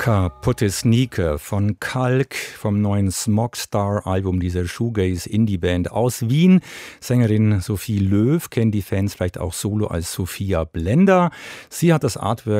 Kaputte Sneaker von Kalk vom neuen Smogstar-Album dieser Shoegaze-Indie-Band aus Wien. Sängerin Sophie Löw kennen die Fans vielleicht auch solo als Sophia Blender. Sie hat das Artwork